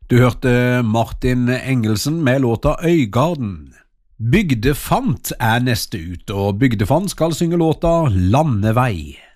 Du hørte Martin Engelsen med låta Øygarden. Bygdefant er neste ut, og Bygdefant skal synge låta Landevei.